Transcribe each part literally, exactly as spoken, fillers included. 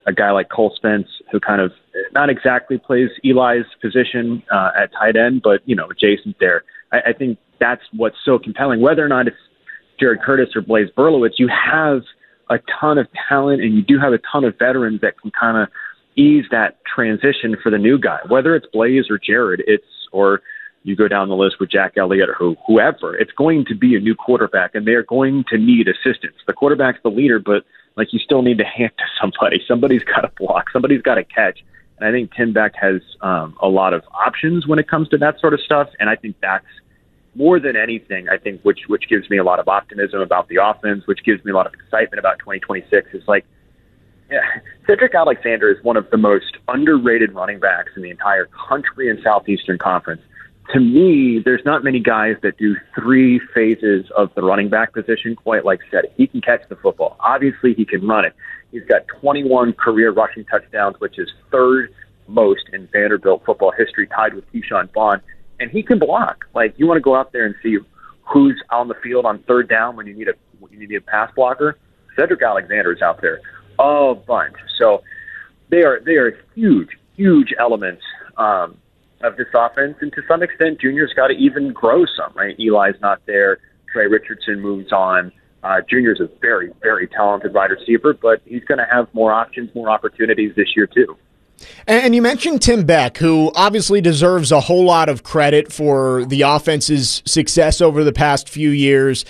a guy like Cole Spence, who kind of not exactly plays Eli's position uh, at tight end, but, you know, adjacent there. I, I think that's what's so compelling. Whether or not it's Jared Curtis or Blaise Berlowitz, you have a ton of talent, and you do have a ton of veterans that can kind of ease that transition for the new guy. Whether it's Blaise or Jared, it's or you go down the list with Jack Elliott or who, whoever, it's going to be a new quarterback, and they're going to need assistance. The quarterback's the leader, but like you still need to hand to somebody. Somebody's got to block. Somebody's got to catch. And I think Tim Beck has um, a lot of options when it comes to that sort of stuff. And I think that's more than anything, I think, which which gives me a lot of optimism about the offense, which gives me a lot of excitement about twenty twenty-six. Is like, yeah, Cedric Alexander is one of the most underrated running backs in the entire country and Southeastern Conference. To me, there's not many guys that do three phases of the running back position quite like Cedric. He can catch the football. Obviously, he can run it. He's got twenty-one career rushing touchdowns, which is third most in Vanderbilt football history, tied with Keyshawn Vaughn. And he can block. Like, you want to go out there and see who's on the field on third down when you need a when you need a pass blocker. Cedric Alexander is out there a bunch. So they are they are huge, huge elements um, of this offense. And to some extent, Junior's got to even grow some, right? Eli's not there. Trey Richardson moves on. Uh, Junior's a very, very talented wide receiver, but he's going to have more options, more opportunities this year too. And you mentioned Tim Beck, who obviously deserves a whole lot of credit for the offense's success over the past few years.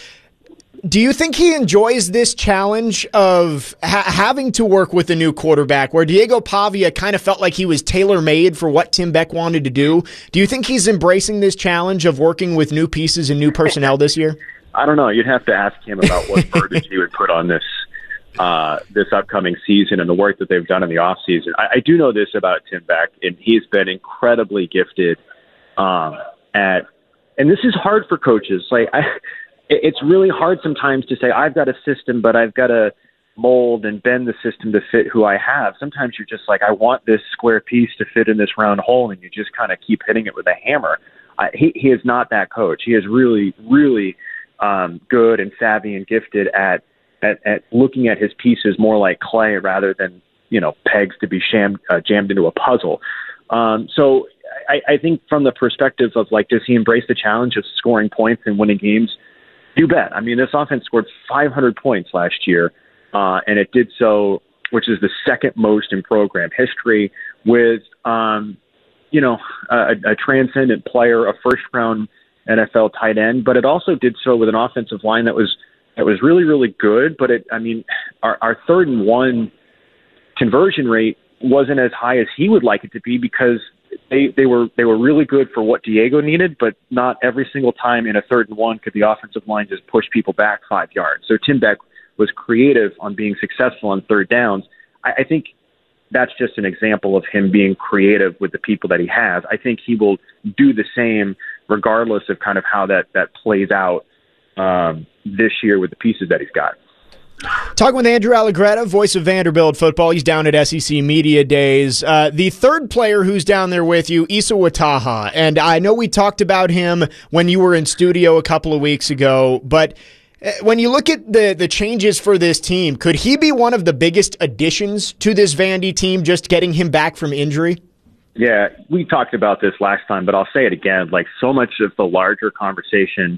Do you think he enjoys this challenge of ha- having to work with a new quarterback, where Diego Pavia kind of felt like he was tailor-made for what Tim Beck wanted to do? Do you think he's embracing this challenge of working with new pieces and new personnel this year? I don't know. You'd have to ask him about what verbiage he would put on this uh, this upcoming season and the work that they've done in the offseason. I, I do know this about Tim Beck, and he's been incredibly gifted um, at – and this is hard for coaches. Like I – It's really hard sometimes to say, I've got a system, but I've got to mold and bend the system to fit who I have. Sometimes you're just like, I want this square piece to fit in this round hole, and you just kind of keep hitting it with a hammer. Uh, he, he is not that coach. He is really, really um, good and savvy and gifted at, at at looking at his pieces more like clay rather than, you know, pegs to be shammed, uh, jammed into a puzzle. Um, so I, I think from the perspective of, like, does he embrace the challenge of scoring points and winning games? You bet. I mean, this offense scored five hundred points last year, uh, and it did so, which is the second most in program history, with, um, you know, a, a transcendent player, a first-round N F L tight end, but it also did so with an offensive line that was that was really, really good. But it, I mean, our, our third and one conversion rate wasn't as high as he would like it to be because They they were they were really good for what Diego needed, but not every single time in a third and one could the offensive line just push people back five yards. So Tim Beck was creative on being successful on third downs. I, I think that's just an example of him being creative with the people that he has. I think he will do the same regardless of kind of how that, that plays out um, this year with the pieces that he's got. Talking with Andrew Allegretta, voice of Vanderbilt football. He's down at S E C Media Days. Uh, the third player who's down there with you, Issa Wataha. And I know we talked about him when you were in studio a couple of weeks ago, but when you look at the, the changes for this team, could he be one of the biggest additions to this Vandy team, just getting him back from injury? Yeah, we talked about this last time, but I'll say it again. Like, so much of the larger conversation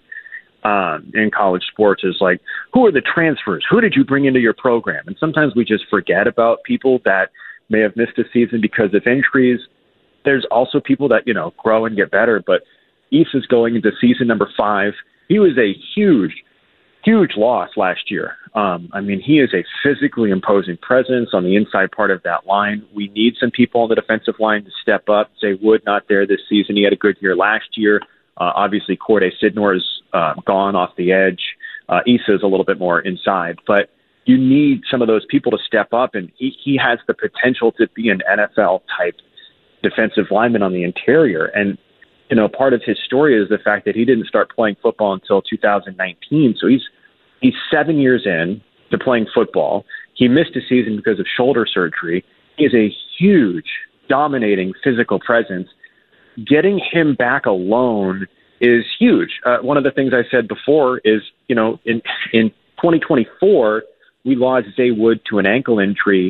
Um, in college sports is like, who are the transfers? Who did you bring into your program? And sometimes we just forget about people that may have missed a season because of injuries. There's also people that, you know, grow and get better. But Issa's going into season number five. He was a huge, huge loss last year. Um, I mean, he is a physically imposing presence on the inside part of that line. We need some people on the defensive line to step up. Zay Wood not there this season. He had a good year last year. Uh, obviously, Corday Sidnor is uh, gone off the edge. Uh, Issa is a little bit more inside. But you need some of those people to step up, and he, he has the potential to be an N F L-type defensive lineman on the interior. And, you know, part of his story is the fact that he didn't start playing football until two thousand nineteen. So he's he's seven years in to playing football. He missed a season because of shoulder surgery. He is a huge, dominating physical presence. Getting him back alone is huge. Uh, one of the things I said before is, you know, in in twenty twenty-four, we lost Zay Wood to an ankle injury,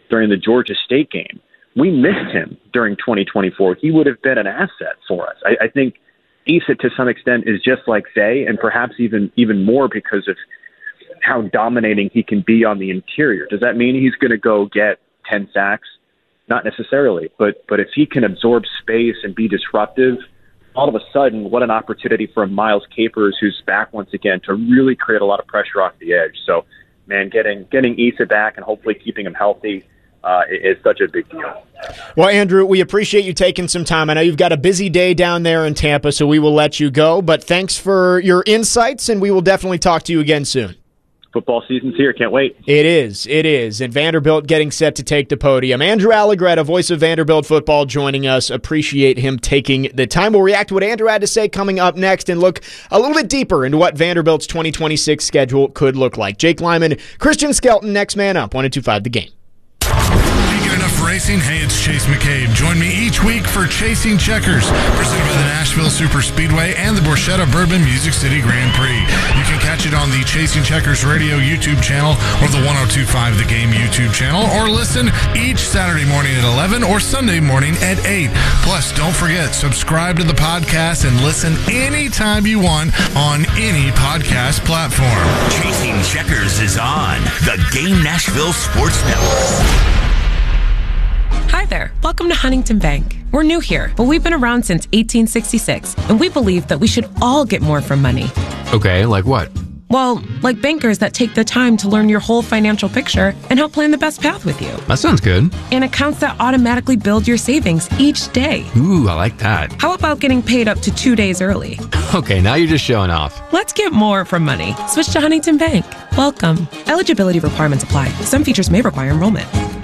during the Georgia State game. We missed him during twenty twenty-four. He would have been an asset for us. I, I think Issa, to some extent, is just like Zay, and perhaps even even more because of how dominating he can be on the interior. Does that mean he's going to go get ten sacks? Not necessarily, but but if he can absorb space and be disruptive, all of a sudden, what an opportunity for Miles Capers, who's back once again, to really create a lot of pressure off the edge. So, man, getting getting Issa back and hopefully keeping him healthy uh, is such a big deal. Well, Andrew, we appreciate you taking some time. I know you've got a busy day down there in Tampa, so we will let you go. But thanks for your insights, and we will definitely talk to you again soon. Football season's here. Can't wait. It is. It is. And Vanderbilt getting set to take the podium. Andrew Allegretta, voice of Vanderbilt football, joining us. Appreciate him taking the time. We'll react to what Andrew had to say coming up next and look a little bit deeper into what Vanderbilt's twenty twenty-six schedule could look like. Jake Lyman, Christian Skelton, next man up. one oh two point five The Game. Racing. Hey, it's Chase McCabe. Join me each week for Chasing Checkers, presented by the Nashville Super Speedway and the Borchetta Bourbon Music City Grand Prix. You can catch it on the Chasing Checkers Radio YouTube channel or the one oh two point five The Game YouTube channel, or listen each Saturday morning at eleven or Sunday morning at eight. Plus, don't forget, subscribe to the podcast and listen anytime you want on any podcast platform. Chasing Checkers is on the Game Nashville Sports Network. Hi there. Welcome to Huntington Bank. We're new here, but we've been around since eighteen sixty-six, and we believe that we should all get more from money. Okay, like what? Well, like bankers that take the time to learn your whole financial picture and help plan the best path with you. That sounds good. And accounts that automatically build your savings each day. Ooh, I like that. How about getting paid up to two days early? Okay, now you're just showing off. Let's get more from money. Switch to Huntington Bank. Welcome. Eligibility requirements apply. Some features may require enrollment.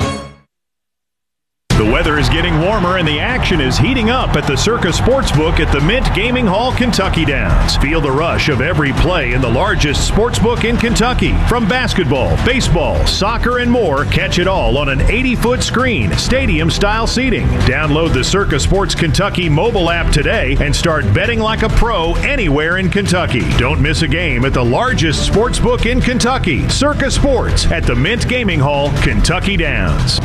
The weather is getting warmer and the action is heating up at the Circa Sportsbook at the Mint Gaming Hall, Kentucky Downs. Feel the rush of every play in the largest sportsbook in Kentucky. From basketball, baseball, soccer, and more, catch it all on an eighty-foot screen, stadium-style seating. Download the Circa Sports Kentucky mobile app today and start betting like a pro anywhere in Kentucky. Don't miss a game at the largest sportsbook in Kentucky, Circa Sports at the Mint Gaming Hall, Kentucky Downs.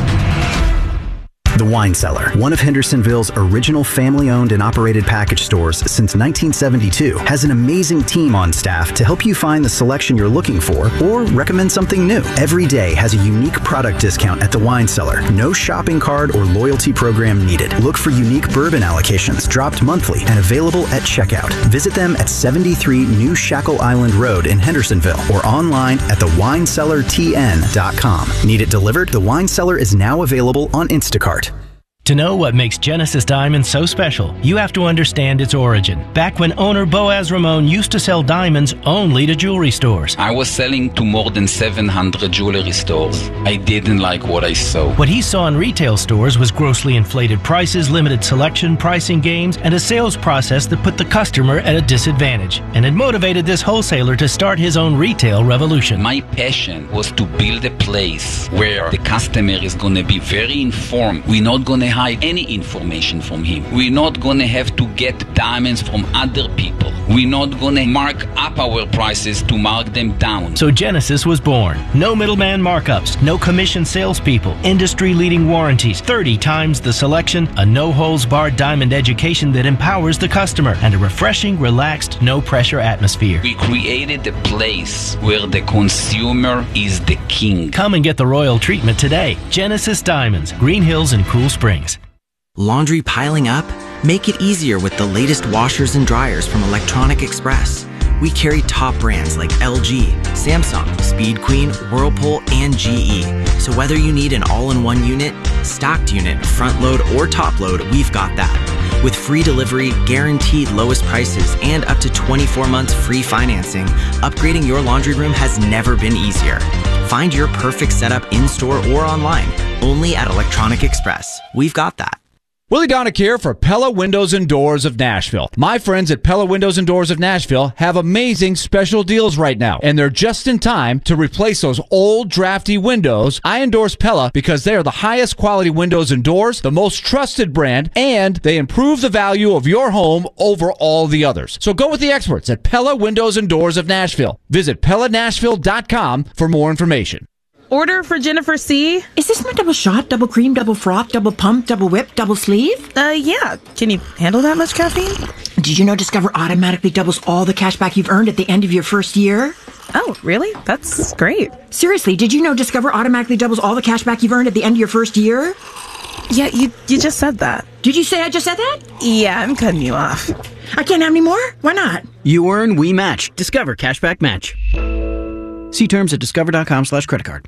The Wine Cellar, one of Hendersonville's original family-owned and operated package stores since nineteen seventy-two, has an amazing team on staff to help you find the selection you're looking for or recommend something new. Every day has a unique product discount at The Wine Cellar. No shopping card or loyalty program needed. Look for unique bourbon allocations dropped monthly and available at checkout. Visit them at seventy-three New Shackle Island Road in Hendersonville or online at the wine cellar t n dot com. Need it delivered? The Wine Cellar is now available on Instacart. To know what makes Genesis Diamonds so special, you have to understand its origin. Back when owner Boaz Ramon used to sell diamonds only to jewelry stores. I was selling to more than seven hundred jewelry stores. I didn't like what I saw. What he saw in retail stores was grossly inflated prices, limited selection, pricing games, and a sales process that put the customer at a disadvantage. And it motivated this wholesaler to start his own retail revolution. My passion was to build a place where the customer is going to be very informed. We're not going to hide any information from him. We're not going to have to get diamonds from other people. We're not going to mark up our prices to mark them down. So Genesis was born. No middleman markups, no commission salespeople, industry-leading warranties, thirty times the selection, a no-holds-barred diamond education that empowers the customer, and a refreshing, relaxed, no-pressure atmosphere. We created a place where the consumer is the king. Come and get the royal treatment today. Genesis Diamonds, Green Hills and Cool Springs. Laundry piling up? Make it easier with the latest washers and dryers from Electronic Express. We carry top brands like L G, Samsung, Speed Queen, Whirlpool, and G E. So whether you need an all-in-one unit, stocked unit, front load, or top load, we've got that. With free delivery, guaranteed lowest prices, and up to twenty-four months free financing, upgrading your laundry room has never been easier. Find your perfect setup in-store or online, only at Electronic Express. We've got that. Willie Donick here for Pella Windows and Doors of Nashville. My friends at Pella Windows and Doors of Nashville have amazing special deals right now, and they're just in time to replace those old drafty windows. I endorse Pella because they are the highest quality windows and doors, the most trusted brand, and they improve the value of your home over all the others. So go with the experts at Pella Windows and Doors of Nashville. Visit Pella Nashville dot com for more information. order for Jennifer C. Is this my double shot, double cream, double froth, double pump, double whip, double sleeve? Uh, yeah. Can you handle that much caffeine? Did you know Discover automatically doubles all the cash back you've earned at the end of your first year? Oh, really? That's great. Seriously, did you know Discover automatically doubles all the cash back you've earned at the end of your first year? Yeah, you you just said that. Did you say I just said that? Yeah, I'm cutting you off. I can't have any more? Why not? You earn, we match. Discover Cashback Match. See terms at discover.com slash credit card.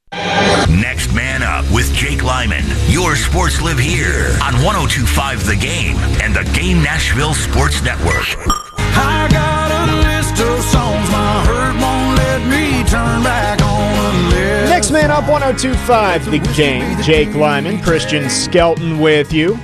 Next Man Up with Jake Lyman. Your sports live here on one oh two point five The Game and the Game Nashville Sports Network. I got a list of songs my hurt won't let me turn back on a list. Next Man Up, one oh two point five The Game. Jake Lyman, Christian Skelton with you.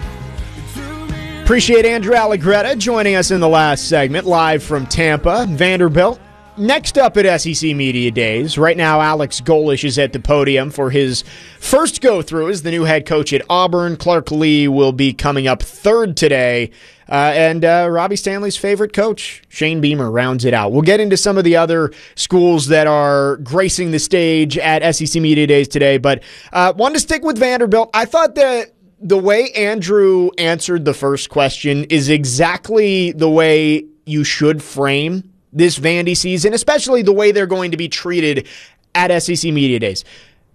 Appreciate Andrew Allegretta joining us in the last segment, live from Tampa. Vanderbilt, next up at S E C Media Days. Right now, Alex Golesh is at the podium for his first go-through as the new head coach at Auburn. Clark Lea will be coming up third today. Uh, and uh, Robbie Stanley's favorite coach, Shane Beamer, rounds it out. We'll get into some of the other schools that are gracing the stage at S E C Media Days today, but uh, wanted to stick with Vanderbilt. I thought that the way Andrew answered the first question is exactly the way you should frame this Vandy season, especially the way they're going to be treated at S E C Media Days.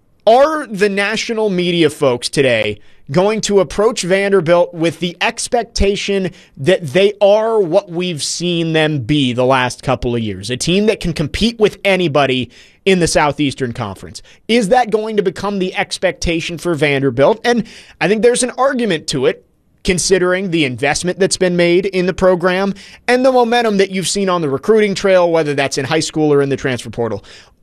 Are the national media folks today going to approach Vanderbilt with the expectation that they are what we've seen them be the last couple of years, a team that can compete with anybody in the Southeastern Conference? Is that going to become the expectation for Vanderbilt? And I think there's an argument to it, considering the investment that's been made in the program and the momentum that you've seen on the recruiting trail, whether that's in high school or in the transfer portal.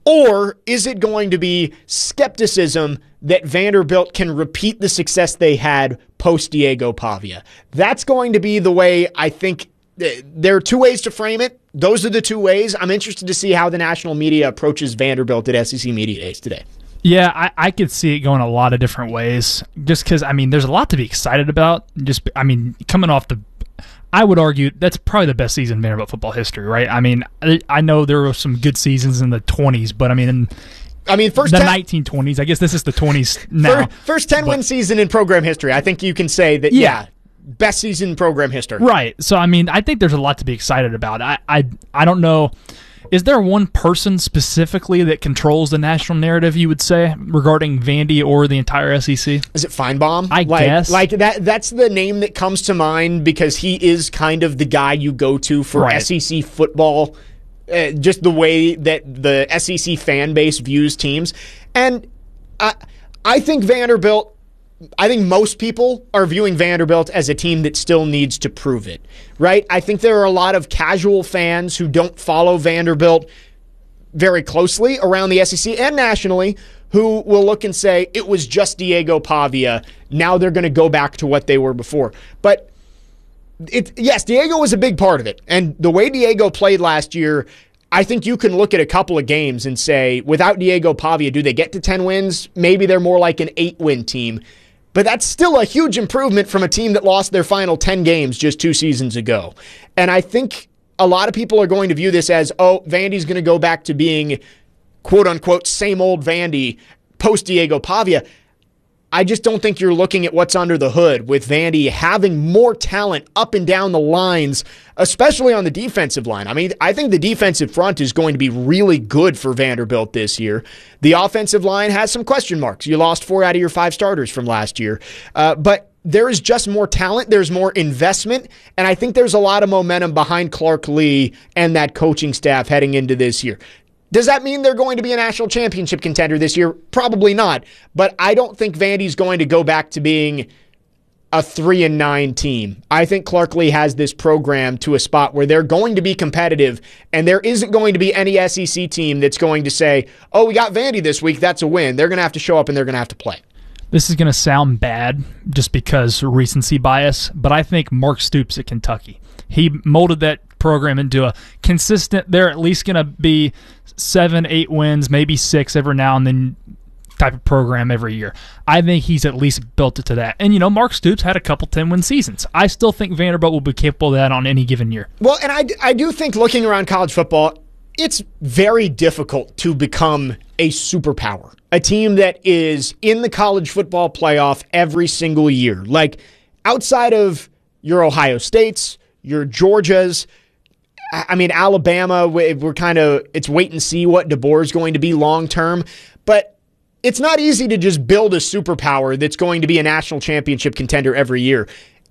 Or is it going to be skepticism that Vanderbilt can repeat the success they had post-Diego Pavia? That's going to be the way I think. There are two ways to frame it. Those are the two ways. I'm interested to see how the national media approaches Vanderbilt at S E C Media Days today. Yeah, I, I could see it going a lot of different ways. Just because, I mean, there's a lot to be excited about. Just, I mean, coming off the, I would argue that's probably the best season in Vanderbilt football history, right? I mean, I, I know there were some good seasons in the twenties, but I mean, in I mean, first the ten, nineteen twenties. I guess this is the twenties now. First, first ten-win season in program history. I think you can say that. Yeah. yeah Best season in program history. Right. So, I mean, I think there's a lot to be excited about. I, I, I don't know. Is there one person specifically that controls the national narrative, you would say, regarding Vandy or the entire S E C? Is it Feinbaum? I like, guess. Like that. That's the name that comes to mind because he is kind of the guy you go to for right. S E C football, uh, just the way that the S E C fan base views teams. And I, I think Vanderbilt, I think most people are viewing Vanderbilt as a team that still needs to prove it, right? I think there are a lot of casual fans who don't follow Vanderbilt very closely around the S E C and nationally who will look and say, it was just Diego Pavia. Now they're going to go back to what they were before. But it, yes, Diego was a big part of it. And the way Diego played last year, I think you can look at a couple of games and say, without Diego Pavia, do they get to ten wins? Maybe they're more like an eight-win team. But that's still a huge improvement from a team that lost their final ten games just two seasons ago. And I think a lot of people are going to view this as, oh, Vandy's going to go back to being, quote-unquote, same old Vandy post-Diego Pavia. I just don't think you're looking at what's under the hood with Vandy having more talent up and down the lines, especially on the defensive line. I mean, I think the defensive front is going to be really good for Vanderbilt this year. The offensive line has some question marks. You lost four out of your five starters from last year. Uh, but there is just more talent. There's more investment. And I think there's a lot of momentum behind Clark Lea and that coaching staff heading into this year. Does that mean they're going to be a national championship contender this year? Probably not. But I don't think Vandy's going to go back to being a three and nine team. I think Clark Lea has this program to a spot where they're going to be competitive, and there isn't going to be any S E C team that's going to say, oh, we got Vandy this week, that's a win. They're going to have to show up and they're going to have to play. This is going to sound bad just because recency bias, but I think Mark Stoops at Kentucky, he molded that program into a consistent, they're at least going to be seven, eight wins, maybe six every now and then type of program every year. I think he's at least built it to that. And, you know, Mark Stoops had a couple ten-win seasons. I still think Vanderbilt will be capable of that on any given year. Well, and I, I do think looking around college football, it's very difficult to become a superpower, a team that is in the college football playoff every single year. Like, outside of your Ohio States, your Georgias, I mean, Alabama, we're kind of, it's wait and see what DeBoer is going to be long term. But it's not easy to just build a superpower that's going to be a national championship contender every year.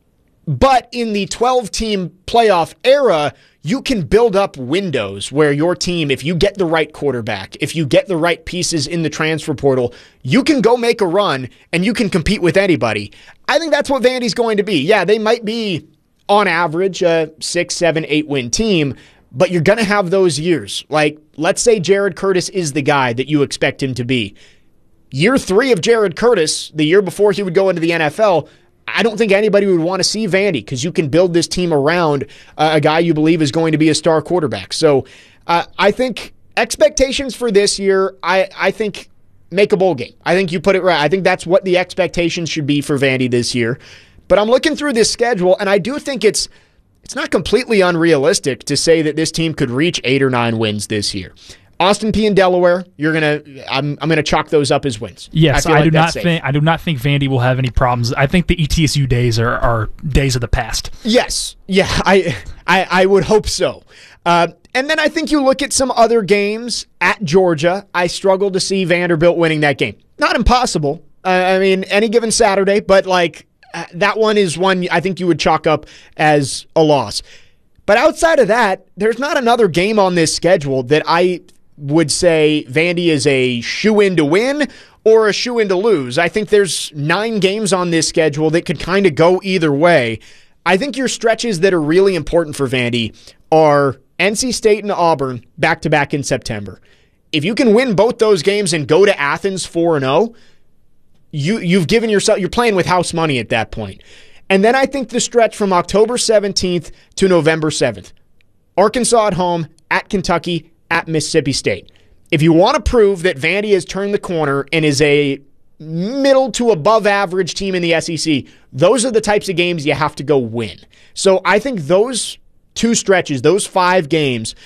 But in the twelve-team playoff era, you can build up windows where your team, if you get the right quarterback, if you get the right pieces in the transfer portal, you can go make a run and you can compete with anybody. I think that's what Vandy's going to be. Yeah, they might be, on average, a six, seven, eight win team, but you're going to have those years. Like, let's say Jared Curtis is the guy that you expect him to be. Year three of Jared Curtis, the year before he would go into the N F L, I don't think anybody would want to see Vandy because you can build this team around uh, a guy you believe is going to be a star quarterback. So uh, I think expectations for this year, I, I think make a bowl game. I think you put it right. I think that's what the expectations should be for Vandy this year. But I'm looking through this schedule, and I do think it's it's not completely unrealistic to say that this team could reach eight or nine wins this year. Austin Peay and Delaware, you're gonna. I'm. I'm gonna chalk those up as wins. Yes, I, I like do not safe. think. I do not think Vandy will have any problems. I think the E T S U days are, are days of the past. Yes. Yeah. I. I. I would hope so. Uh, and then I think you look at some other games at Georgia. I struggle to see Vanderbilt winning that game. Not impossible. Uh, I mean, any given Saturday, but like uh, that one is one I think you would chalk up as a loss. But outside of that, there's not another game on this schedule that I would say Vandy is a shoe-in to win or a shoe-in to lose. I think there's nine games on this schedule that could kind of go either way. I think your stretches that are really important for Vandy are N C State and Auburn back-to-back in September. If you can win both those games and go to Athens four and oh, you, you've given yourself, you're playing with house money at that point. And then I think the stretch from October seventeenth to November seventh. Arkansas at home, at Kentucky, at Mississippi State. If you want to prove that Vandy has turned the corner and is a middle to above average team in the S E C, those are the types of games you have to go win. So I think those two stretches, those five games,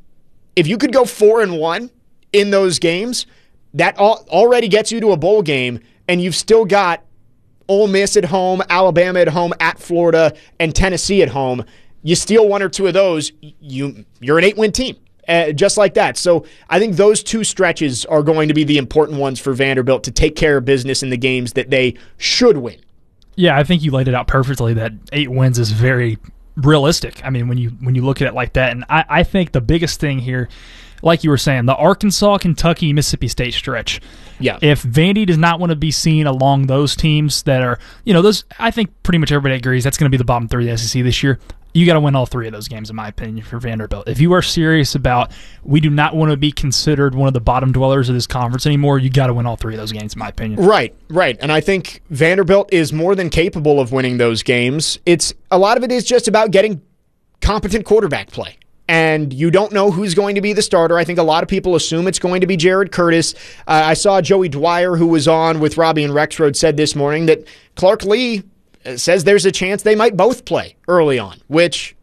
if you could go four and one in those games, that already gets you to a bowl game, and you've still got Ole Miss at home, Alabama at home, at Florida, and Tennessee at home. You steal one or two of those, you, you're an eight-win team. Uh, just like that. So I think those two stretches are going to be the important ones for Vanderbilt to take care of business in the games that they should win. Yeah, I think you laid it out perfectly that eight wins is very realistic. I mean, when you when you look at it like that, and I, I think the biggest thing here, like you were saying, the Arkansas, Kentucky, Mississippi State stretch. Yeah. If Vandy does not want to be seen along those teams that are, you know, those, I think pretty much everybody agrees that's going to be the bottom three of the S E C this year. You got to win all three of those games, in my opinion, for Vanderbilt. If you are serious about we do not want to be considered one of the bottom dwellers of this conference anymore, you got to win all three of those games, in my opinion. Right, right. And I think Vanderbilt is more than capable of winning those games. It's a lot of it is just about getting competent quarterback play. And you don't know who's going to be the starter. I think a lot of people assume it's going to be Jared Curtis. Uh, I saw Joey Dwyer, who was on with Robbie and Rexroad, said this morning that Clark Lee says there's a chance they might both play early on, which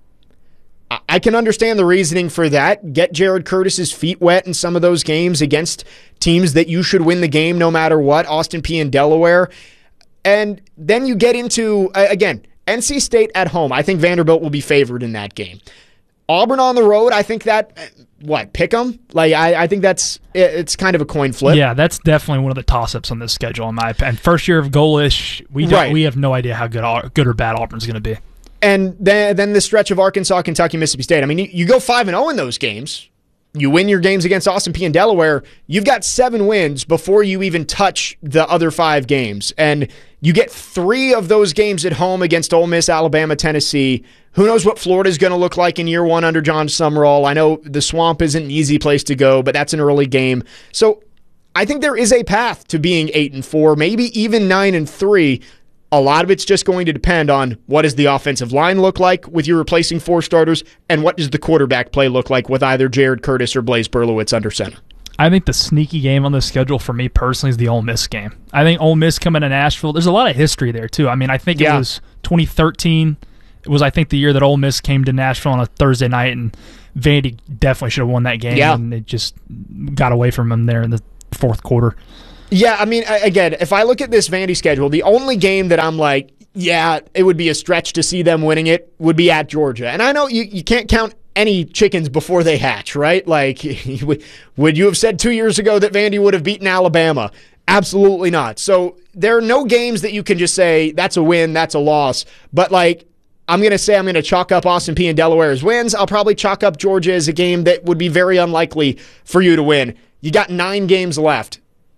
I can understand the reasoning for that. Get Jared Curtis's feet wet in some of those games against teams that you should win the game no matter what, Austin Peay and Delaware. And then you get into, again, N C State at home. I think Vanderbilt will be favored in that game. Auburn on the road, I think that, what, pick 'em? Like, I, I think that's, it's kind of a coin flip. Yeah, that's definitely one of the toss-ups on this schedule, in my opinion. First year of Goalish, we don't, Right. we have no idea how good good or bad Auburn's going to be. And then, then the stretch of Arkansas, Kentucky, Mississippi State. I mean, you, you go five and oh in those games. You win your games against Austin Peay and Delaware. You've got seven wins before you even touch the other five games. And you get three of those games at home against Ole Miss, Alabama, Tennessee. Who knows what Florida's going to look like in year one under John Summerall. I know the Swamp isn't an easy place to go, but that's an early game. So I think there is a path to being eight and four, maybe even nine and three. A lot of it's just going to depend on what does the offensive line look like with you replacing four starters, and what does the quarterback play look like with either Jared Curtis or Blaise Berlowitz under center. I think the sneaky game on the schedule for me personally is the Ole Miss game. I think Ole Miss coming to Nashville, there's a lot of history there too. I mean, I think Yeah. it was twenty thirteen. It was, I think, the year that Ole Miss came to Nashville on a Thursday night, and Vandy definitely should have won that game, Yeah. and it just got away from them there in the fourth quarter. Yeah, I mean, again, if I look at this Vandy schedule, the only game that I'm like, yeah, it would be a stretch to see them winning it would be at Georgia. And I know you, you can't count any chickens before they hatch, right? Like, would you have said two years ago that Vandy would have beaten Alabama? Absolutely not. So there are no games that you can just say, that's a win, that's a loss. But, like, I'm going to say I'm going to chalk up Austin Peay and Delaware as wins. I'll probably chalk up Georgia as a game that would be very unlikely for you to win. You got nine games left.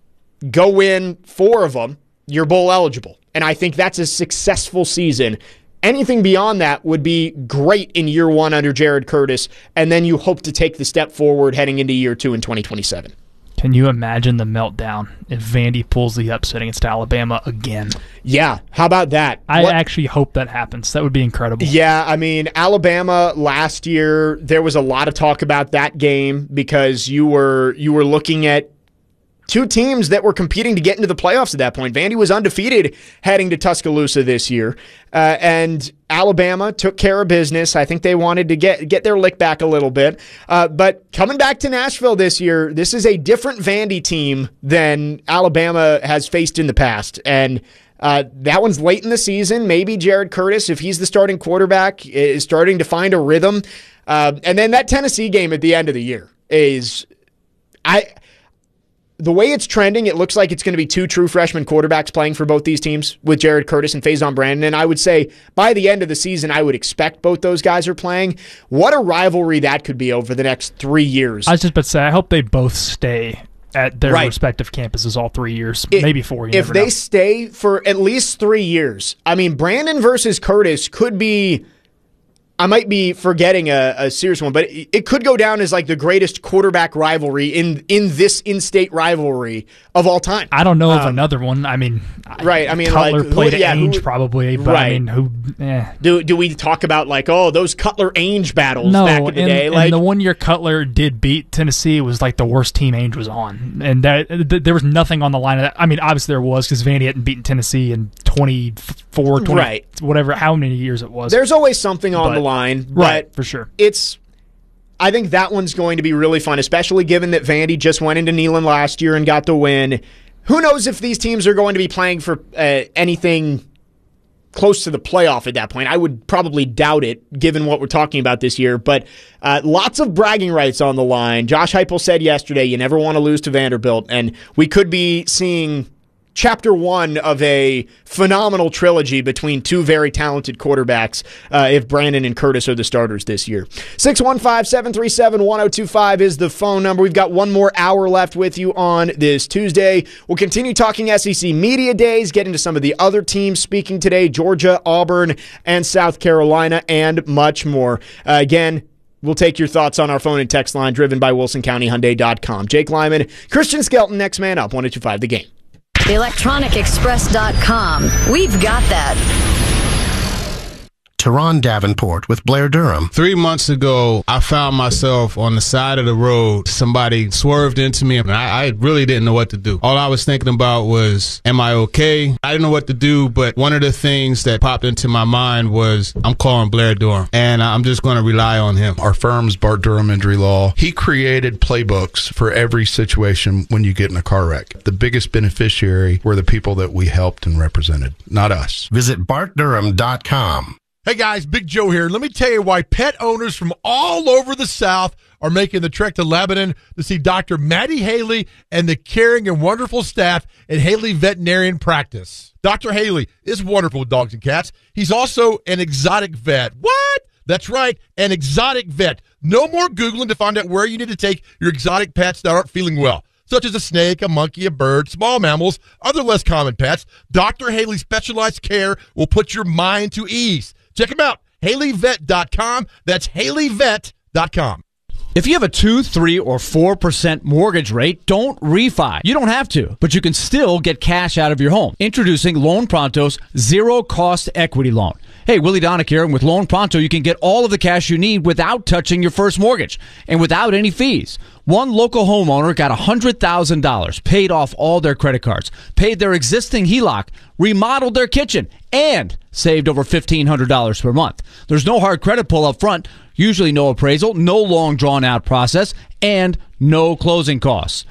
Go win four of them, you're bowl eligible. And I think that's a successful season. Anything beyond that would be great in year one under Jared Curtis, and then you hope to take the step forward heading into year two in twenty twenty-seven. Can you imagine the meltdown if Vandy pulls the upset against Alabama again? Yeah, how about that? I What- actually hope that happens. That would be incredible. Yeah, I mean, Alabama last year, there was a lot of talk about that game because you were you were looking at two teams that were competing to get into the playoffs at that point. Vandy was undefeated heading to Tuscaloosa this year, uh, and Alabama took care of business. I think they wanted to get get their lick back a little bit. Uh, but coming back to Nashville this year, this is a different Vandy team than Alabama has faced in the past, and Uh, that one's late in the season. Maybe Jared Curtis, if he's the starting quarterback, is starting to find a rhythm. Uh, and then that Tennessee game at the end of the year is, I, the way it's trending, it looks like it's going to be two true freshman quarterbacks playing for both these teams with Jared Curtis and Faison Brandon. And I would say by the end of the season, I would expect both those guys are playing. What a rivalry that could be over the next three years. I was just about to say, I hope they both stay at their Right. respective campuses all three years, It- maybe four. You If never they know. stay for at least three years, I mean, Brandon versus Curtis could be, I might be forgetting a, a serious one, but it, it could go down as like the greatest quarterback rivalry in, in this in-state rivalry of all time. I don't know of Um, another one. I mean, Right, I mean, Cutler like, who- played at yeah, who- Ainge probably, but right. I mean, who? Eh. Do do we talk about like, oh, those Cutler-Ainge battles No, back in the and, day? and Like, the one year Cutler did beat Tennessee was like the worst team Ainge was on, and that th- there was nothing on the line of that. I mean, obviously there was because Vandy hadn't beaten Tennessee in twenty-four, twenty, Right. whatever, how many years it was. there's always something on But- the line, right, but for sure. it's I think that one's going to be really fun, especially given that Vandy just went into Neyland last year and got the win. Who knows if these teams are going to be playing for uh, anything close to the playoff at that point? I would probably doubt it, given what we're talking about this year. But uh, lots of bragging rights on the line. Josh Heupel said yesterday, you never want to lose to Vanderbilt. And we could be seeing chapter one of a phenomenal trilogy between two very talented quarterbacks uh, if Brandon and Curtis are the starters this year. six one five, seven three seven, one oh two five is the phone number. We've got one more hour left with you on this Tuesday. We'll continue talking S E C Media Days, get into some of the other teams speaking today, Georgia, Auburn, and South Carolina, and much more. Uh, again, we'll take your thoughts on our phone and text line driven by Wilson County Hyundai dot com. Jake Lyman, Christian Skelton, next man up, one oh two five The Game. The electronic express dot com. We've got that. Teron Davenport with Blair Durham. Three months ago, I found myself on the side of the road. Somebody swerved into me, and I, I really didn't know what to do. All I was thinking about was, am I okay? I didn't know what to do, but one of the things that popped into my mind was, I'm calling Blair Durham, and I'm just going to rely on him. Our firm's Bart Durham Injury Law. He created playbooks for every situation when you get in a car wreck. The biggest beneficiary were the people that we helped and represented, not us. Visit Bart Durham dot com. Hey guys, Big Joe here. Let me tell you why pet owners from all over the South are making the trek to Lebanon to see Doctor Maddie Haley and the caring and wonderful staff at Haley Veterinarian Practice. Doctor Haley is wonderful with dogs and cats. He's also an exotic vet. What? That's right, an exotic vet. No more Googling to find out where you need to take your exotic pets that aren't feeling well, such as a snake, a monkey, a bird, small mammals, other less common pets. Doctor Haley's specialized care will put your mind to ease. Check him out, Haley Vet dot com. That's Haley Vet dot com. If you have a two, three, or four percent mortgage rate, don't refi. You don't have to, but you can still get cash out of your home. Introducing Loan Pronto's zero-cost equity loan. Hey, Willie Donick here, and with Loan Pronto, you can get all of the cash you need without touching your first mortgage and without any fees. One local homeowner got one hundred thousand dollars, paid off all their credit cards, paid their existing H E L O C, remodeled their kitchen, and saved over fifteen hundred dollars per month. There's no hard credit pull up front, usually no appraisal, no long drawn-out process, and no closing costs.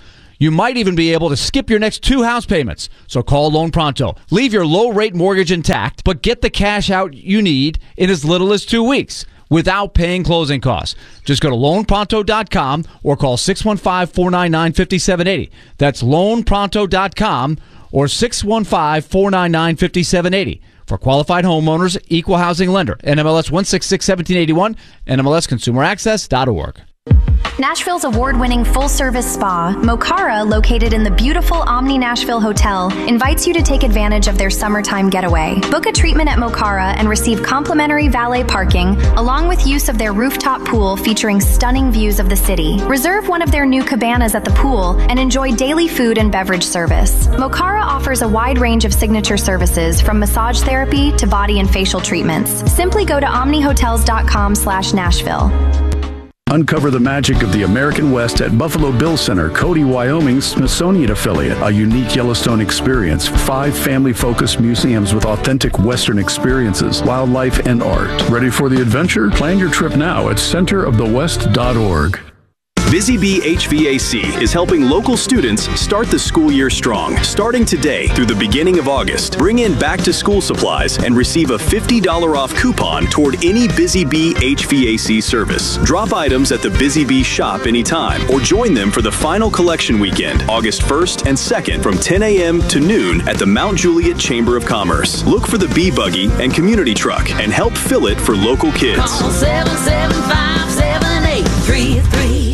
You might even be able to skip your next two house payments. So call Loan Pronto. Leave your low-rate mortgage intact, but get the cash out you need in as little as two weeks without paying closing costs. Just go to loan pronto dot com or call six one five, four nine nine, five seven eight zero. That's loan pronto dot com or six one five, four nine nine, five seven eight zero. For qualified homeowners, equal housing lender. N M L S one six six, one seven eight one, N M L S consumer access dot org. Nashville's award-winning full-service spa, Mokara, located in the beautiful Omni Nashville Hotel, invites you to take advantage of their summertime getaway. Book a treatment at Mokara and receive complimentary valet parking, along with use of their rooftop pool featuring stunning views of the city. Reserve one of their new cabanas at the pool and enjoy daily food and beverage service. Mokara offers a wide range of signature services, from massage therapy to body and facial treatments. Simply go to omnihotels dot com slash Nashville. Uncover the magic of the American West at Buffalo Bill Center, Cody, Wyoming's Smithsonian affiliate. A unique Yellowstone experience. Five family-focused museums with authentic Western experiences, wildlife, and art. Ready for the adventure? Plan your trip now at center of the west dot org. Busy Bee H V A C is helping local students start the school year strong. Starting today through the beginning of August, bring in back-to-school supplies and receive a fifty dollars off coupon toward any Busy Bee H V A C service. Drop items at the Busy Bee shop anytime or join them for the final collection weekend, August first and second from ten a.m. to noon at the Mount Juliet Chamber of Commerce. Look for the Bee Buggy and Community Truck and help fill it for local kids. Call seven seven five, seven eight three three.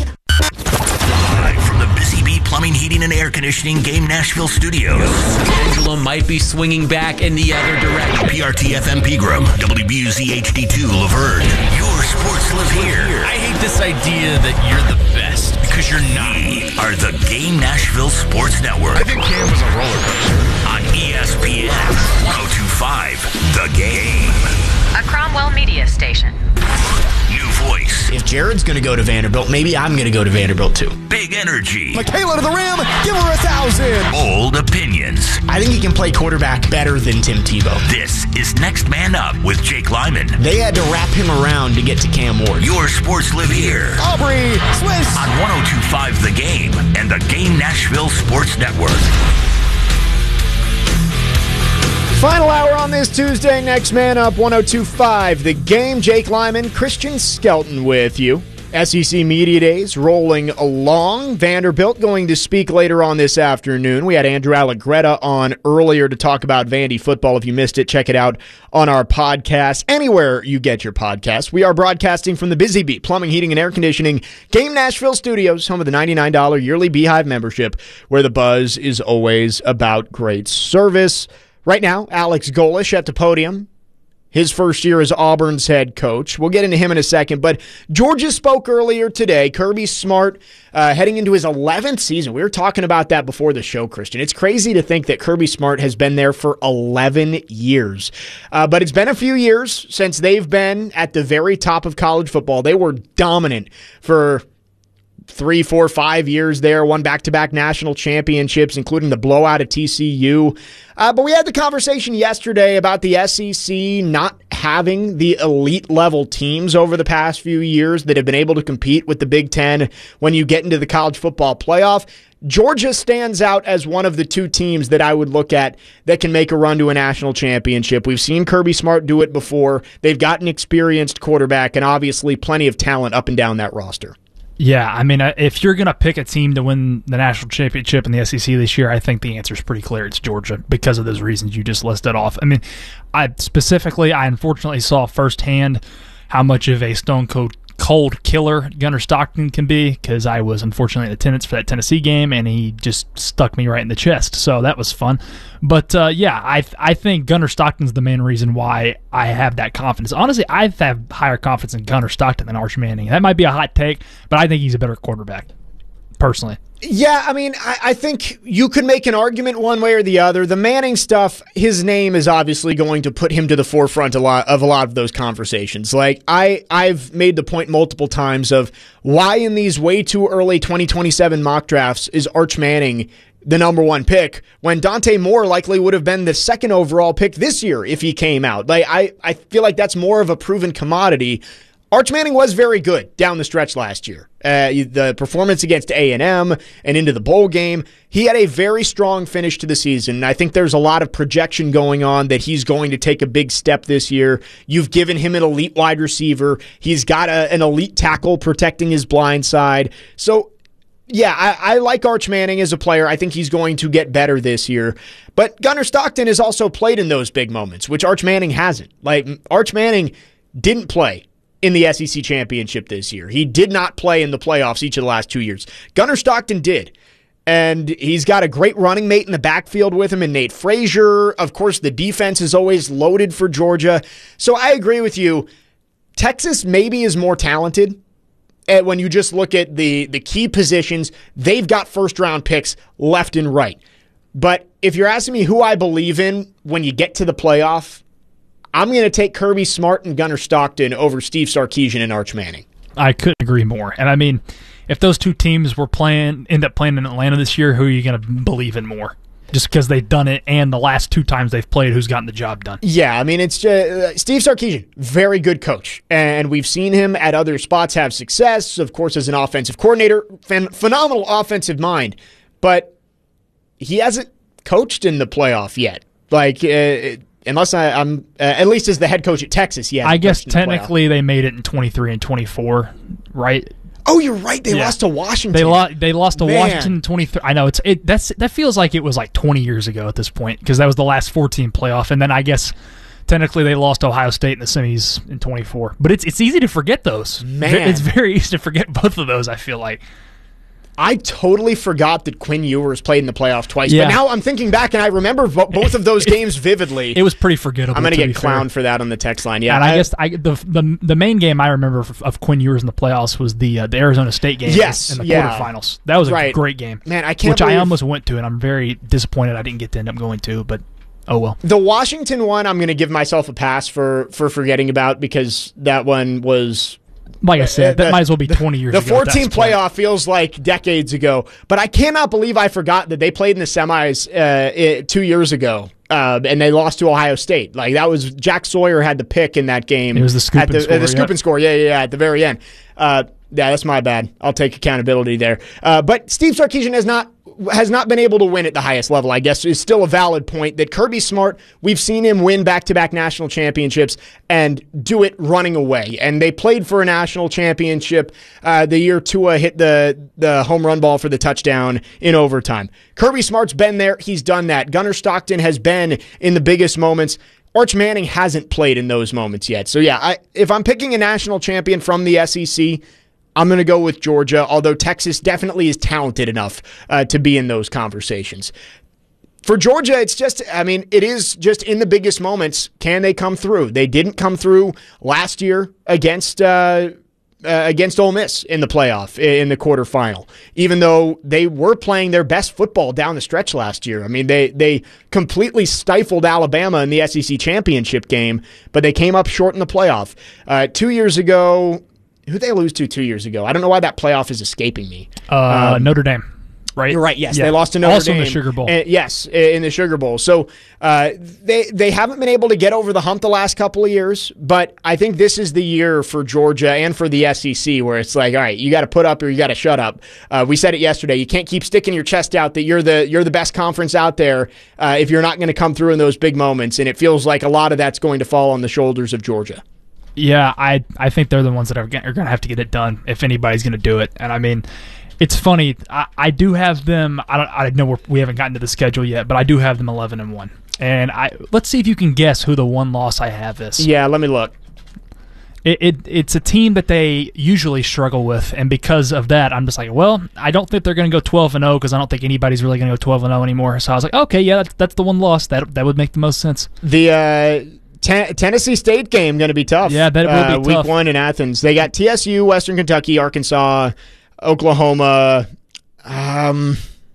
Live from the Busy Bee Plumbing, Heating, and Air Conditioning Game Nashville studios. Pendulum might be swinging back in the other direction. P R T F M Pegram, W B U Z H D two Laverne. Your sports live here. I hate this idea that you're the best, because you're not. We are the Game Nashville Sports Network. I think Cam was a roller coaster. On E S P N one oh two point five, The Game. A Cromwell media station. New voice. If Jared's going to go to Vanderbilt, maybe I'm going to go to Vanderbilt too. Big energy. Michaela to the rim. Give her a thousand. Bold opinions. I think he can play quarterback better than Tim Tebow. This is Next Man Up with Jake Lyman. They had to wrap him around to get to Cam Ward. Your sports live here. Aubrey Swiss. On one oh two point five The Game and the Game Nashville Sports Network. Final hour on this Tuesday. Next Man Up, one oh two point five The Game. Jake Lyman, Christian Skelton with you. S E C Media Days rolling along. Vanderbilt going to speak later on this afternoon. We had Andrew Allegretta on earlier to talk about Vandy football. If you missed it, check it out on our podcast. Anywhere you get your podcast. We are broadcasting from the Busy Bee Plumbing, Heating, and Air Conditioning Game Nashville Studios, home of the ninety-nine dollars yearly Beehive membership, where the buzz is always about great service. Right now, Alex Golesh at the podium. His first year as Auburn's head coach. We'll get into him in a second, but Georgia spoke earlier today. Kirby Smart uh, heading into his eleventh season. We were talking about that before the show, Christian. It's crazy to think that Kirby Smart has been there for eleven years. Uh, but it's been a few years since they've been at the very top of college football. They were dominant for three, four, five years there, won back-to-back national championships, including the blowout at T C U. Uh, but we had the conversation yesterday about the S E C not having the elite-level teams over the past few years that have been able to compete with the Big Ten when you get into the college football playoff. Georgia stands out as one of the two teams that I would look at that can make a run to a national championship. We've seen Kirby Smart do it before. They've got an experienced quarterback and obviously plenty of talent up and down that roster. Yeah, I mean, if you're going to pick a team to win the national championship in the S E C this year, I think the answer is pretty clear. It's Georgia because of those reasons you just listed off. I mean, I specifically, I unfortunately saw firsthand how much of a stone cold, cold killer Gunnar Stockton can be, because I was unfortunately in attendance for that Tennessee game, and he just stuck me right in the chest. So that was fun. But uh, yeah, I I think Gunnar Stockton's the main reason why I have that confidence. Honestly, I have higher confidence in Gunnar Stockton than Arch Manning. That might be a hot take, but I think he's a better quarterback, personally. Yeah, I mean, I, I think you could make an argument one way or the other. The Manning stuff, his name is obviously going to put him to the forefront a lot of a lot of those conversations. Like, I, I've made the point multiple times of why in these way too early twenty twenty-seven mock drafts is Arch Manning the number one pick when Dante Moore likely would have been the second overall pick this year if he came out. Like, I, I feel like that's more of a proven commodity. Arch Manning was very good down the stretch last year. Uh, the performance against A and M and into the bowl game, he had a very strong finish to the season. I think there's a lot of projection going on that he's going to take a big step this year. You've given him an elite wide receiver. He's got a, an elite tackle protecting his blind side. So, yeah, I, I like Arch Manning as a player. I think he's going to get better this year. But Gunnar Stockton has also played in those big moments, which Arch Manning hasn't. Like, Arch Manning didn't play in the S E C championship this year. He did not play in the playoffs each of the last two years. Gunnar Stockton did. And he's got a great running mate in the backfield with him in Nate Frazier. Of course, the defense is always loaded for Georgia. So I agree with you. Texas maybe is more talented. And when you just look at the, the key positions, they've got first-round picks left and right. But if you're asking me who I believe in when you get to the playoff, I'm going to take Kirby Smart and Gunnar Stockton over Steve Sarkisian and Arch Manning. I couldn't agree more. And I mean, if those two teams were playing, end up playing in Atlanta this year, who are you going to believe in more? Just because they've done it, and the last two times they've played, who's gotten the job done? Yeah, I mean, it's just, uh, Steve Sarkisian, very good coach, and we've seen him at other spots have success. Of course, as an offensive coordinator, phen- phenomenal offensive mind, but he hasn't coached in the playoff yet. Like. Uh, Unless I, I'm, uh, at least as the head coach at Texas, yeah. I guess technically they made it in twenty-three and twenty-four, right? Oh, you're right. They yeah. lost to Washington. They lost. They lost to Man. Washington in twenty-three. I know it's it. That's that feels like it was like twenty years ago at this point because that was the last four-team playoff, and then I guess technically they lost to Ohio State in the semis in twenty-four. But it's it's easy to forget those. Man, it's very easy to forget both of those. I feel like. I totally forgot that Quinn Ewers played in the playoff twice. Yeah. But now I'm thinking back, and I remember vo- both of those games vividly. It was pretty forgettable. I'm going to get clowned for that on the text line. Yeah, and I, I guess I, the, the the main game I remember of, of Quinn Ewers in the playoffs was the uh, the Arizona State game. Yes, in the yeah. quarterfinals. That was a right. great game. Man, I can't which believe... I almost went to, and I'm very disappointed I didn't get to end up going to. But oh well. The Washington one, I'm going to give myself a pass for for forgetting about because that one was. Like I said, that the, might as well be twenty years the ago. The four-team playoff feels like decades ago, but I cannot believe I forgot that they played in the semis uh, it, two years ago, uh, and they lost to Ohio State. Like that was Jack Sawyer had the pick in that game. It was the scoop at the, and score. Uh, the scoop yep. and score, yeah, yeah, yeah, at the very end. Uh, yeah, that's my bad. I'll take accountability there. Uh, but Steve Sarkisian has not has not been able to win at the highest level, I guess, is still a valid point that Kirby Smart, we've seen him win back-to-back national championships and do it running away. And they played for a national championship uh, the year Tua hit the, the home run ball for the touchdown in overtime. Kirby Smart's been there. He's done that. Gunnar Stockton has been in the biggest moments. Arch Manning hasn't played in those moments yet. So, yeah, I, if I'm picking a national champion from the S E C, I'm going to go with Georgia, although Texas definitely is talented enough uh, to be in those conversations. For Georgia, it's just, I mean, it is just in the biggest moments, can they come through? They didn't come through last year against uh, uh, against Ole Miss in the playoff, in the quarterfinal, even though they were playing their best football down the stretch last year. I mean, they, they completely stifled Alabama in the S E C championship game, but they came up short in the playoff. Uh, two years ago... Who'd they lose to two years ago? I don't know why that playoff is escaping me. Uh, um, Notre Dame, right? You're right, yes. Yeah. They lost to Notre also Dame. Also in the Sugar Bowl. And, yes, in the Sugar Bowl. So uh, they, they haven't been able to get over the hump the last couple of years, but I think this is the year for Georgia and for the S E C where it's like, all right, you got to put up or you got to shut up. Uh, we said it yesterday. You can't keep sticking your chest out that you're the you're the best conference out there uh, if you're not going to come through in those big moments, and it feels like a lot of that's going to fall on the shoulders of Georgia. Yeah, I I think they're the ones that are, are going to have to get it done if anybody's going to do it. And I mean, it's funny. I, I do have them. I don't. I know we're, we haven't gotten to the schedule yet, but I do have them eleven and one. And I let's see if you can guess who the one loss I have is. Yeah, let me look. It, it it's a team that they usually struggle with, and because of that, I'm just like, well, I don't think they're going to go twelve and zero because I don't think anybody's really going to go twelve and zero anymore. So I was like, okay, yeah, that's, that's the one loss. That that would make the most sense. The. Uh Ten- Tennessee State game going to be tough. Yeah, that will uh, be tough. Week one in Athens. They got T S U, Western Kentucky, Arkansas, Oklahoma. Um,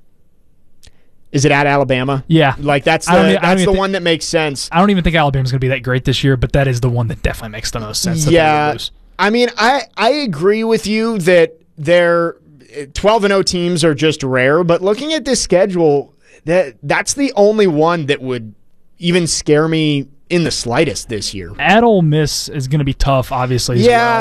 is it at Alabama? Yeah, like that's the, I don't, that's I don't the think, one that makes sense. I don't even think Alabama's going to be that great this year, but that is the one that definitely makes the most sense. That yeah, they lose. I mean, I I agree with you that they're twelve and oh teams are just rare, but looking at this schedule, that that's the only one that would even scare me in the slightest this year. At Ole Miss is going to be tough, obviously. As yeah, well.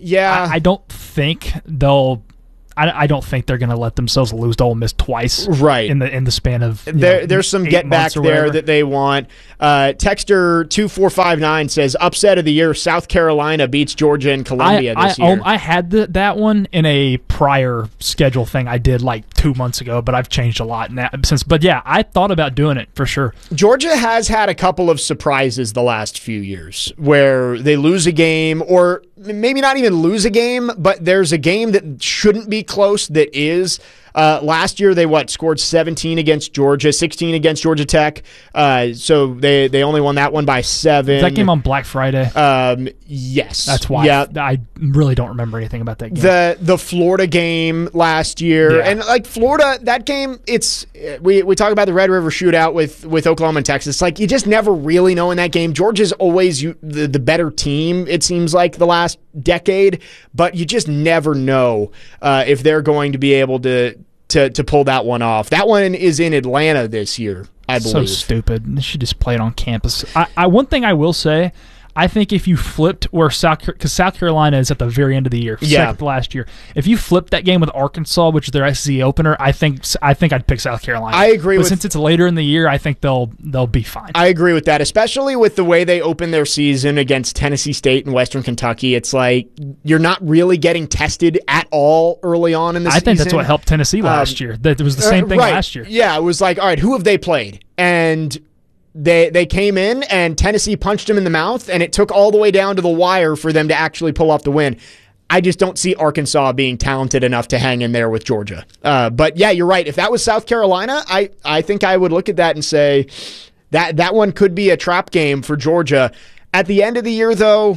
Yeah. I, I don't think they'll. I, I don't think they're going to let themselves lose to Ole Miss twice, right? In the in the span of there, know, there's some eight get back months or there whatever. that they want. Uh, Texter two four five nine says upset of the year: South Carolina beats Georgia and Columbia I, this I, year. I had the, that one in a prior schedule thing I did like two months ago, but I've changed a lot now since. But yeah, I thought about doing it for sure. Georgia has had a couple of surprises the last few years where they lose a game, or maybe not even lose a game, but there's a game that shouldn't be close that is. Uh, last year, they what scored seventeen against Georgia, sixteen against Georgia Tech. Uh, so they, they only won that one by seven. That game on Black Friday. Um, yes, That's why. Yeah. I, I really don't remember anything about that game. The the Florida game last year, Yeah. and like Florida, that game, it's we we talk about the Red River Shootout with with Oklahoma and Texas. Like you just never really know in that game. Georgia's always you, the the better team. It seems like the last decade, but you just never know uh, if they're going to be able to. To, to pull that one off. That one is in Atlanta this year, I believe. So stupid. They should just play it on campus. I, I one thing I will say, I think if you flipped where South because South Carolina is at the very end of the year, Yeah. second to last year. If you flipped that game with Arkansas, which is their S E C opener, I think I think I'd pick South Carolina. I agree But with- since it's later in the year, I think they'll they'll be fine. I agree with that, especially with the way they opened their season against Tennessee State and Western Kentucky. It's like you're not really getting tested at all early on in the I season. think that's what helped Tennessee last Um, year. That it was the same uh, thing right. last year. Yeah, it was like, all right, who have they played? And they they came in and Tennessee punched them in the mouth, and it took all the way down to the wire for them to actually pull off the win. I just don't see Arkansas being talented enough to hang in there with Georgia. Uh, but yeah, you're right. If that was South Carolina, I, I think I would look at that and say that that one could be a trap game for Georgia. At the end of the year, though,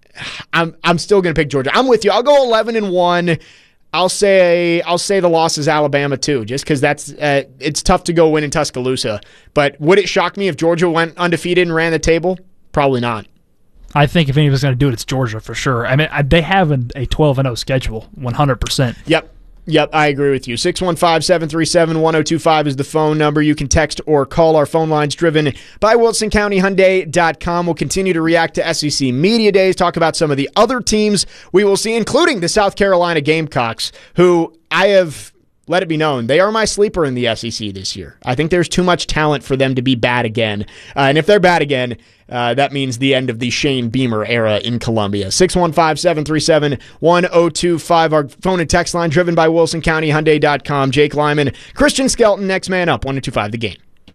I'm I'm still going to pick Georgia. I'm with you. I'll go eleven and one. I'll say I'll say the loss is Alabama too, just because that's uh, it's tough to go win in Tuscaloosa. But would it shock me if Georgia went undefeated and ran the table? Probably not. I think if anybody's going to do it, it's Georgia for sure. I mean, I, they have an, a twelve and oh schedule, one hundred percent. Yep. Yep, I agree with you. six one five, seven three seven, one oh two five is the phone number. You can text or call. Our phone lines driven by Wilson County Hyundai dot com. We'll continue to react to S E C Media Days, talk about some of the other teams we will see, including the South Carolina Gamecocks, who I have let it be known, they are my sleeper in the S E C this year. I think there's too much talent for them to be bad again. Uh, and if they're bad again, uh, that means the end of the Shane Beamer era in Columbia. six one five, seven three seven, one oh two five. Our phone and text line driven by Wilson County Hyundai dot com. Jake Lyman, Christian Skelton, next man up, one oh two five The Game.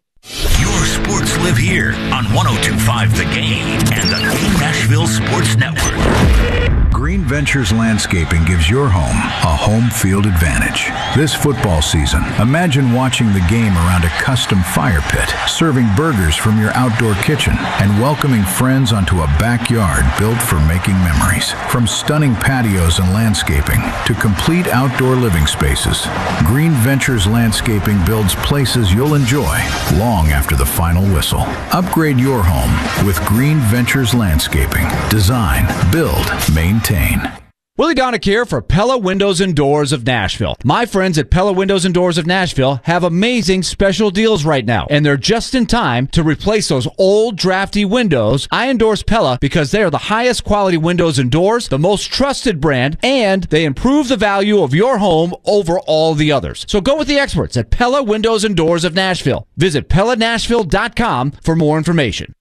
Your sports live here on one oh two five The Game and the Game Nashville Sports Network. Green Ventures Landscaping gives your home a home field advantage. This football season, imagine watching the game around a custom fire pit, serving burgers from your outdoor kitchen, and welcoming friends onto a backyard built for making memories. From stunning patios and landscaping to complete outdoor living spaces, Green Ventures Landscaping builds places you'll enjoy long after the final whistle. Upgrade your home with Green Ventures Landscaping. Design, build, maintain. Willie Donick here for Pella Windows and Doors of Nashville. My friends at Pella Windows and Doors of Nashville have amazing special deals right now, and they're just in time to replace those old drafty windows. I endorse Pella because they are the highest quality windows and doors, the most trusted brand, and they improve the value of your home over all the others. So go with the experts at Pella Windows and Doors of Nashville. Visit Pella Nashville dot com for more information.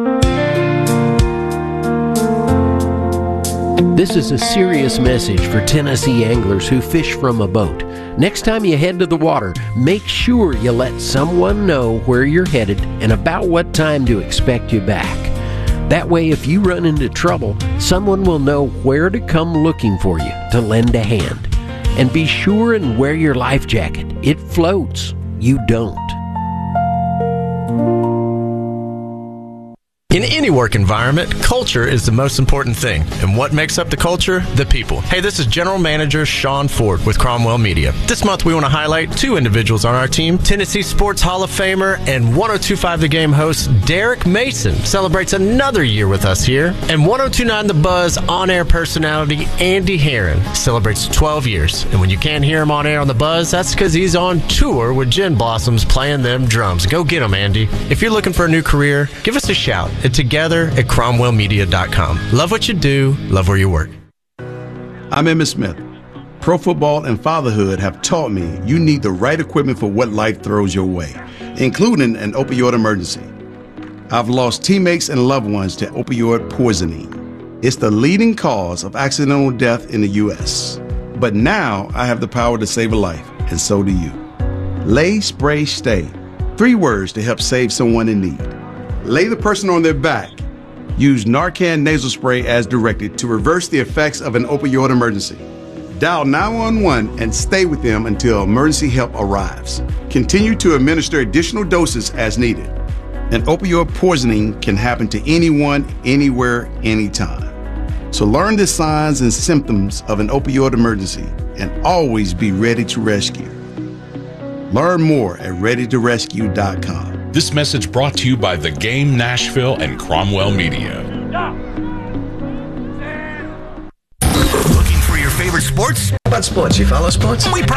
This is a serious message for Tennessee anglers who fish from a boat. Next time you head to the water, make sure you let someone know where you're headed and about what time to expect you back. That way, if you run into trouble, someone will know where to come looking for you to lend a hand. And be sure and wear your life jacket. It floats. You don't. In any work environment, culture is the most important thing. And what makes up the culture? The people. Hey, this is General Manager Sean Ford with Cromwell Media. This month we want to highlight two individuals on our team. Tennessee Sports Hall of Famer and one oh two five The Game host Derek Mason celebrates another year with us here. And one oh two nine The Buzz on-air personality Andy Herron celebrates twelve years. And when you can't hear him on air on The Buzz, that's because he's on tour with Gin Blossoms playing them drums. Go get him, Andy. If you're looking for a new career, give us a shout. Together at Cromwell Media dot com. Love what you do, love where you work. I'm Emmitt Smith. Pro football and fatherhood have taught me you need the right equipment for what life throws your way, including an opioid emergency. I've lost teammates and loved ones to opioid poisoning. It's the leading cause of accidental death in the U S. But now I have the power to save a life, and so do you. Lay, Spray, Stay. Three words to help save someone in need. Lay the person on their back. Use Narcan nasal spray as directed to reverse the effects of an opioid emergency. Dial nine one one and stay with them until emergency help arrives. Continue to administer additional doses as needed. An opioid poisoning can happen to anyone, anywhere, anytime. So learn the signs and symptoms of an opioid emergency and always be ready to rescue. Learn more at ready to rescue dot com. This message brought to you by The Game Nashville and Cromwell Media. Looking for your favorite sports? What sports? You follow sports? We